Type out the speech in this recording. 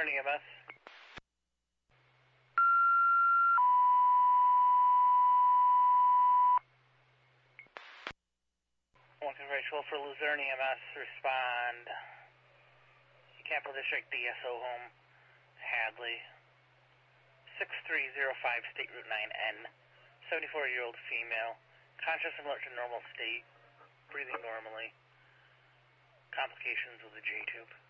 Luzerne EMS. Looking Rachel for Luzerne EMS, respond. Capital District DSO home, Hadley. 6305 State Route 9N. 74-year-old female. Conscious and alert to normal state. Breathing normally. Complications with the J-tube.